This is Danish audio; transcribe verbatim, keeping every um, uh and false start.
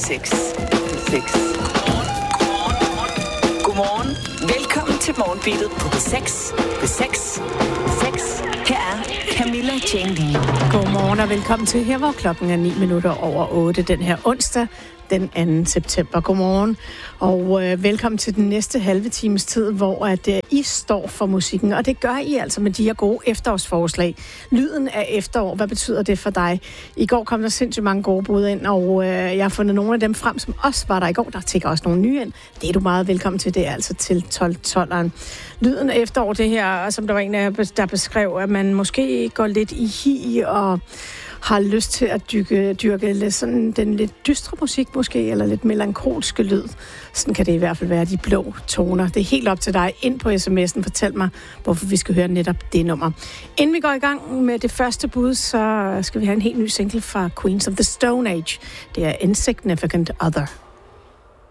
seks. seks. Godmorgen. Velkommen til Morgenbeatet på P seks. P seks. P seks. Her er Camilla Jane Lea. Godmorgen og velkommen til her, hvor klokken er ni minutter over otte den her onsdag, den anden september. Godmorgen og øh, velkommen til den næste halve times tid, hvor at, øh, I står for musikken. Og det gør I altså med de her gode efterårsforslag. Lyden af efterår, hvad betyder det for dig? I går kom der sindssygt mange gode bud ind, og øh, jeg har fundet nogle af dem frem, som også var der i går. Der tækker også nogle nye ind. Det er du meget velkommen til. Det er altså til tolv tolveren. Lyden af efterår, det her, som der var en af der beskrev, at man måske går lidt i hi og har lyst til at dyrke, dyrke lidt sådan den lidt dystre musik måske, eller lidt melankolske lyd. Sådan kan det i hvert fald være, de blå toner. Det er helt op til dig. Ind på sms'en, fortæl mig, hvorfor vi skal høre netop det nummer. Inden vi går i gang med det første bud, så skal vi have en helt ny single fra Queens of the Stone Age. Det er Insignificant Other.